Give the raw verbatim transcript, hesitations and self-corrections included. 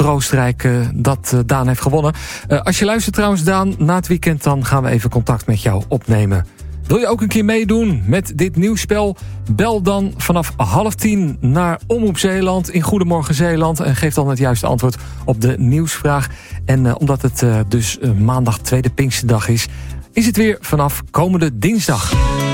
Roostenrijk uh, dat uh, Daan heeft gewonnen. Uh, als je luistert trouwens, Daan, na het weekend dan gaan we even contact met jou opnemen. Wil je ook een keer meedoen met dit nieuwsspel? Bel dan vanaf half tien naar Omroep Zeeland in Goedemorgen Zeeland en geef dan het juiste antwoord op de nieuwsvraag. En uh, omdat het uh, dus uh, maandag tweede Pinksterdag is, is het weer vanaf komende dinsdag.